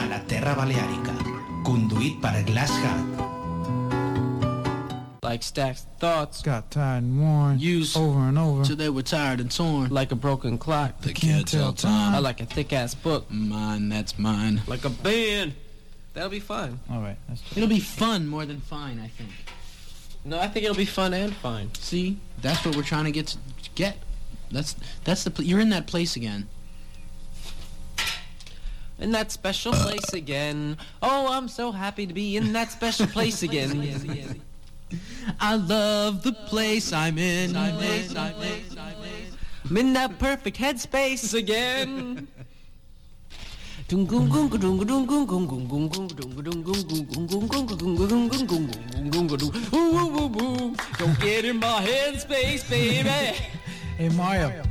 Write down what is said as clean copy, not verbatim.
la terra baleàrica, conduït per Glass Heart. Like stacked thoughts, got tired and worn, used over and over, till they were tired and torn. Like a broken clock, they can't tell time. I like a thick-ass book, mine, that's mine. Like a band, that'll be fun. All right, it'll be fun more than fine, I think. No, I think it'll be fun and fine. See, that's what we're trying to get. That's the. You're in that place again. In that special place again. Oh, I'm so happy to be in that special place again. I love the place I'm in. I'm in that perfect headspace again. Don't get in my headspace, baby. Hey, Mario.